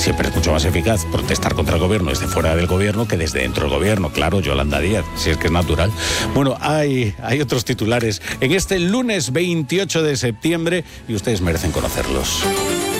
siempre es mucho más eficaz protestar contra el gobierno desde fuera del gobierno que desde dentro del gobierno. Claro, Yolanda Díaz, si es que es natural. Bueno, hay otros titulares en este lunes 28 de septiembre y ustedes merecen conocerlos.